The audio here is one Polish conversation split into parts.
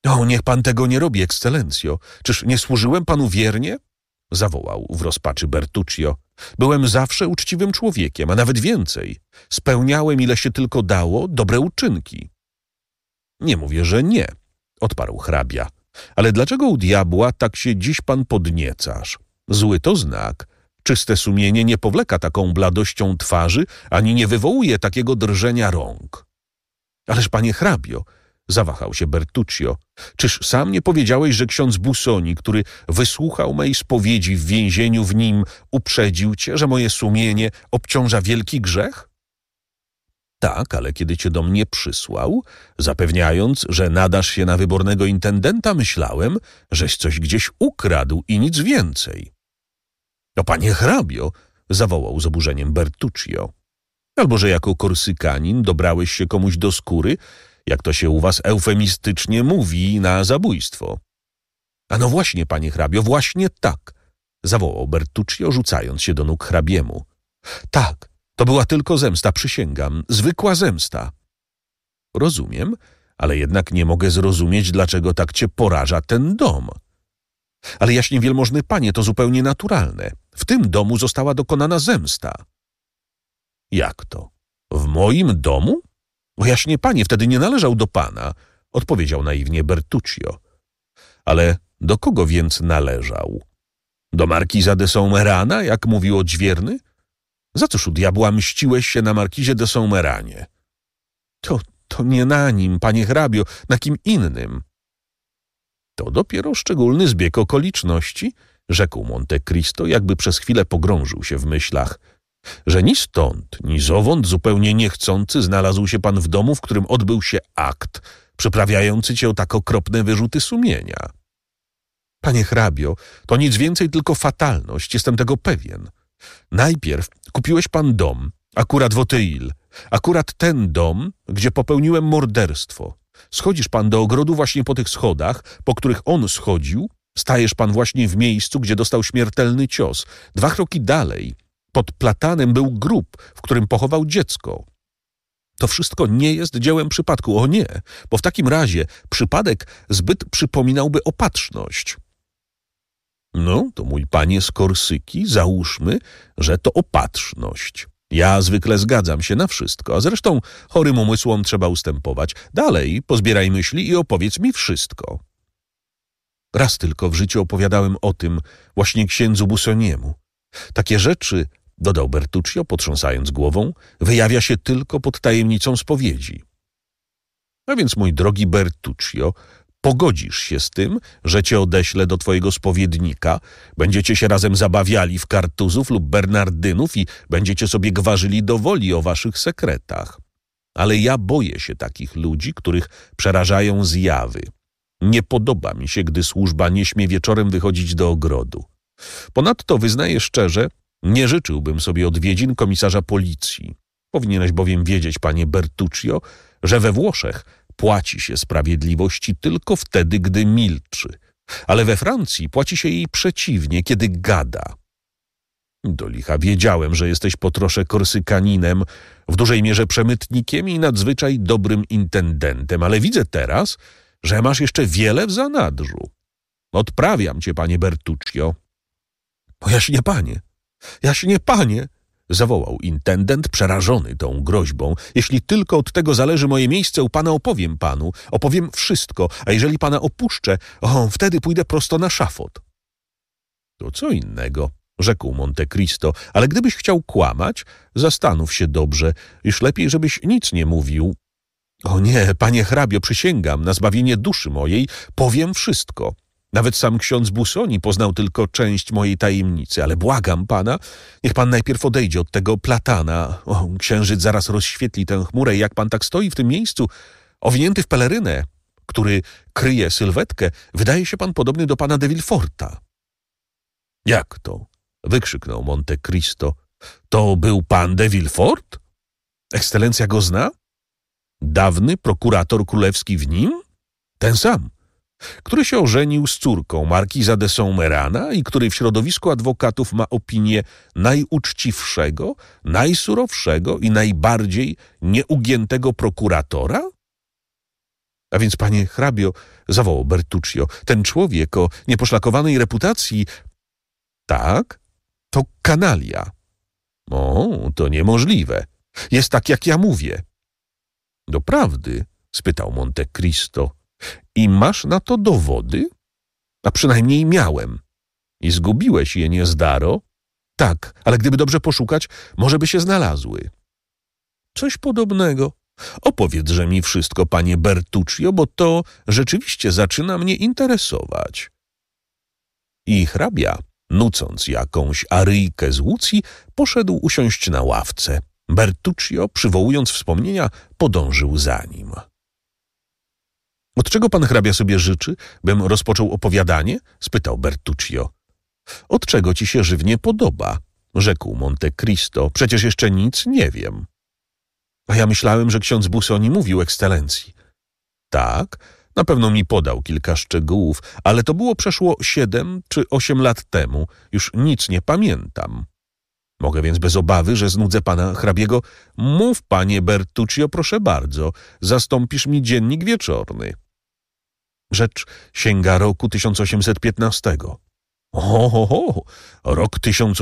O, niech pan tego nie robi, ekscelencjo. Czyż nie służyłem panu wiernie? Zawołał w rozpaczy Bertuccio. Byłem zawsze uczciwym człowiekiem, a nawet więcej. Spełniałem, ile się tylko dało, dobre uczynki. Nie mówię, że nie, odparł hrabia. Ale dlaczego u diabła tak się dziś pan podniecasz? Zły to znak. Czyste sumienie nie powleka taką bladością twarzy, ani nie wywołuje takiego drżenia rąk. Ależ, panie hrabio, zawahał się Bertuccio, czyż sam nie powiedziałeś, że ksiądz Busoni, który wysłuchał mej spowiedzi w więzieniu w nim, uprzedził cię, że moje sumienie obciąża wielki grzech? Tak, ale kiedy cię do mnie przysłał, zapewniając, że nadasz się na wybornego intendenta, myślałem, żeś coś gdzieś ukradł i nic więcej. No, panie hrabio, zawołał z oburzeniem Bertuccio, albo że jako Korsykanin dobrałeś się komuś do skóry, jak to się u was eufemistycznie mówi, na zabójstwo. A no właśnie, panie hrabio, właśnie tak, zawołał Bertuccio, rzucając się do nóg hrabiemu. Tak, to była tylko zemsta, przysięgam, zwykła zemsta. Rozumiem, ale jednak nie mogę zrozumieć, dlaczego tak cię poraża ten dom. Ale jaśnie wielmożny panie, to zupełnie naturalne. W tym domu została dokonana zemsta. Jak to? W moim domu? O jaśnie panie, wtedy nie należał do pana, odpowiedział naiwnie Bertuccio. Ale do kogo więc należał? Do markiza de Saumerana, jak mówił odźwierny? Za cóż u diabła mściłeś się na markizie de Saumeranie? To nie na nim, panie hrabio, na kim innym. To dopiero szczególny zbieg okoliczności, rzekł Monte Cristo, jakby przez chwilę pogrążył się w myślach, że ni stąd, ni zowąd zupełnie niechcący znalazł się pan w domu, w którym odbył się akt przyprawiający cię o tak okropne wyrzuty sumienia. Panie hrabio, to nic więcej, tylko fatalność, jestem tego pewien. Najpierw kupiłeś pan dom, akurat w Auteuil, akurat ten dom, gdzie popełniłem morderstwo. Schodzisz pan do ogrodu właśnie po tych schodach, po których on schodził, stajesz pan właśnie w miejscu, gdzie dostał śmiertelny cios. 2 kroki dalej, pod platanem był grób, w którym pochował dziecko. To wszystko nie jest dziełem przypadku, o nie, bo w takim razie przypadek zbyt przypominałby opatrzność. No, to mój panie z Korsyki, załóżmy, że to opatrzność. Ja zwykle zgadzam się na wszystko, a zresztą chorym umysłom trzeba ustępować. Dalej, pozbieraj myśli i opowiedz mi wszystko. Raz tylko w życiu opowiadałem o tym właśnie księdzu Busoniemu. Takie rzeczy, dodał Bertuccio, potrząsając głową, wyjawia się tylko pod tajemnicą spowiedzi. A więc, mój drogi Bertuccio, pogodzisz się z tym, że cię odeślę do twojego spowiednika, będziecie się razem zabawiali w kartuzów lub bernardynów i będziecie sobie gwarzyli do woli o waszych sekretach. Ale ja boję się takich ludzi, których przerażają zjawy. Nie podoba mi się, gdy służba nie śmie wieczorem wychodzić do ogrodu. Ponadto wyznaję szczerze, nie życzyłbym sobie odwiedzin komisarza policji. Powinieneś bowiem wiedzieć, panie Bertuccio, że we Włoszech płaci się sprawiedliwości tylko wtedy, gdy milczy, ale we Francji płaci się jej przeciwnie, kiedy gada. Do licha wiedziałem, że jesteś po trosze Korsykaninem, w dużej mierze przemytnikiem i nadzwyczaj dobrym intendentem, ale widzę teraz, że masz jeszcze wiele w zanadrzu. Odprawiam cię, panie Bertuccio. O jaśnie panie, zawołał intendent przerażony tą groźbą. Jeśli tylko od tego zależy moje miejsce u pana, opowiem wszystko, a jeżeli pana opuszczę, wtedy pójdę prosto na szafot. To co innego, rzekł Monte Cristo, ale gdybyś chciał kłamać, zastanów się dobrze, iż lepiej, żebyś nic nie mówił. O nie, panie hrabio, przysięgam, na zbawienie duszy mojej powiem wszystko. Nawet sam ksiądz Busoni poznał tylko część mojej tajemnicy, ale błagam pana, niech pan najpierw odejdzie od tego platana. Księżyc zaraz rozświetli tę chmurę i jak pan tak stoi w tym miejscu, owinięty w pelerynę, który kryje sylwetkę, wydaje się pan podobny do pana de Villeforta. Jak to? Wykrzyknął Monte Cristo. To był pan de Villefort? Ekscelencja go zna? Dawny prokurator królewski w nim? Ten sam, który się ożenił z córką markiza de Saumerana i który w środowisku adwokatów ma opinię najuczciwszego, najsurowszego i najbardziej nieugiętego prokuratora? A więc, panie hrabio, zawołał Bertuccio, ten człowiek o nieposzlakowanej reputacji, tak, to kanalia. O, to niemożliwe. Jest tak, jak ja mówię. Doprawdy? Spytał Monte Cristo. I masz na to dowody? A przynajmniej miałem. I zgubiłeś je, niezdaro? Tak, ale gdyby dobrze poszukać, może by się znalazły. Coś podobnego. Opowiedz mi wszystko, panie Bertuccio, bo to rzeczywiście zaczyna mnie interesować. I hrabia, nucąc jakąś aryjkę z Łucji, poszedł usiąść na ławce. Bertuccio, przywołując wspomnienia, podążył za nim. Od czego pan hrabia sobie życzy, bym rozpoczął opowiadanie? Spytał Bertuccio. Od czego ci się żywnie podoba? Rzekł Monte Cristo. Przecież jeszcze nic nie wiem. A ja myślałem, że ksiądz Busoni mówił ekscelencji. Tak, na pewno mi podał kilka szczegółów, ale to było przeszło 7 czy 8 lat temu. Już nic nie pamiętam. Mogę więc bez obawy, że znudzę pana hrabiego. Mów, panie Bertuccio, proszę bardzo. Zastąpisz mi dziennik wieczorny. Rzecz sięga roku 1815. Rok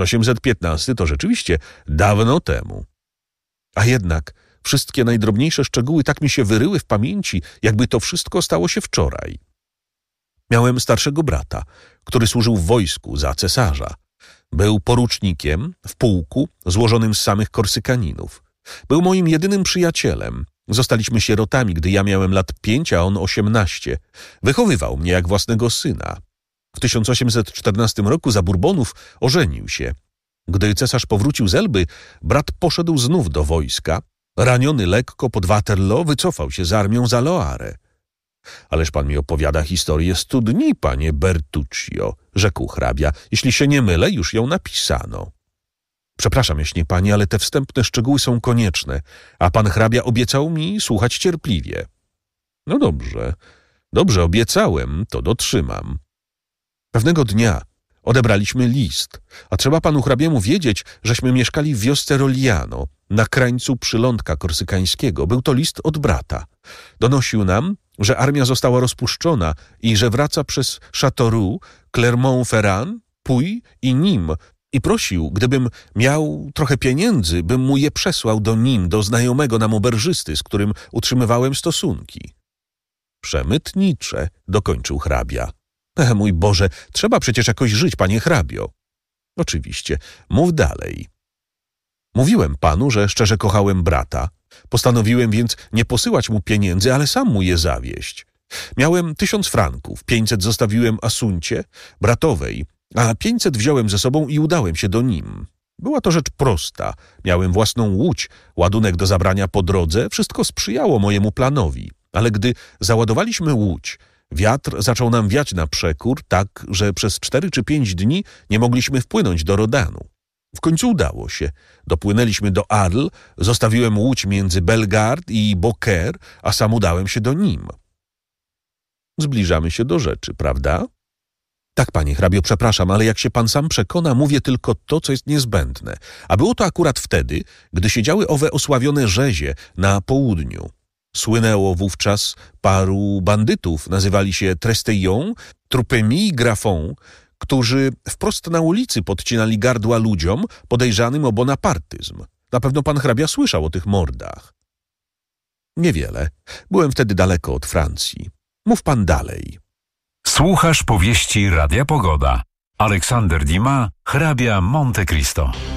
1815 to rzeczywiście dawno temu. A jednak wszystkie najdrobniejsze szczegóły tak mi się wyryły w pamięci, jakby to wszystko stało się wczoraj. Miałem starszego brata, który służył w wojsku za cesarza. Był porucznikiem w pułku złożonym z samych Korsykaninów. Był moim jedynym przyjacielem. Zostaliśmy sierotami, gdy ja miałem lat 5, a on 18. Wychowywał mnie jak własnego syna. W 1814 roku za Bourbonów ożenił się. Gdy cesarz powrócił z Elby, brat poszedł znów do wojska. Raniony lekko pod Waterloo, wycofał się z armią za Loarę. Ależ pan mi opowiada historię 100 dni, panie Bertuccio, rzekł hrabia. Jeśli się nie mylę, już ją napisano. Przepraszam, jaśnie pani, ale te wstępne szczegóły są konieczne, a pan hrabia obiecał mi słuchać cierpliwie. No dobrze, obiecałem, to dotrzymam. Pewnego dnia odebraliśmy list, a trzeba panu hrabiemu wiedzieć, żeśmy mieszkali w wiosce Rogliano, na krańcu przylądka korsykańskiego. Był to list od brata. Donosił nam, że armia została rozpuszczona i że wraca przez Châteauroux, Clermont-Ferrand, Puy i Nîmes i prosił, gdybym miał trochę pieniędzy, bym mu je przesłał do Nîmes, do znajomego nam oberżysty, z którym utrzymywałem stosunki. Przemytnicze, dokończył hrabia. Mój Boże, trzeba przecież jakoś żyć, panie hrabio. Oczywiście, mów dalej. Mówiłem panu, że szczerze kochałem brata. Postanowiłem więc nie posyłać mu pieniędzy, ale sam mu je zawieźć. Miałem 1000 franków, 500 zostawiłem Asuncie, bratowej, a 500 wziąłem ze sobą i udałem się do Nîmes. Była to rzecz prosta. Miałem własną łódź, ładunek do zabrania po drodze, wszystko sprzyjało mojemu planowi. Ale gdy załadowaliśmy łódź, wiatr zaczął nam wiać na przekór, tak, że przez 4 czy 5 dni nie mogliśmy wpłynąć do Rodanu. W końcu udało się. Dopłynęliśmy do Arles, zostawiłem łódź między Bellegarde i Beaucaire, a sam udałem się do Nîmes. Zbliżamy się do rzeczy, prawda? Tak, panie hrabio, przepraszam, ale jak się pan sam przekona, mówię tylko to, co jest niezbędne. A było to akurat wtedy, gdy siedziały owe osławione rzezie na południu. Słynęło wówczas paru bandytów, nazywali się Trestaillon, Trupemi i Graffon, którzy wprost na ulicy podcinali gardła ludziom podejrzanym o bonapartyzm. Na pewno pan hrabia słyszał o tych mordach. Niewiele. Byłem wtedy daleko od Francji. Mów pan dalej. Słuchasz powieści Radia Pogoda. Aleksander Dumas, hrabia Monte Cristo.